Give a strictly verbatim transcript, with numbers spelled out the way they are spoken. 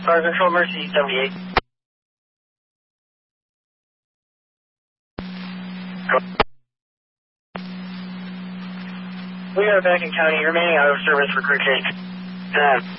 Fire Control, Mercy seventy-eight. We are back in county, remaining out of service for crew change. Uh,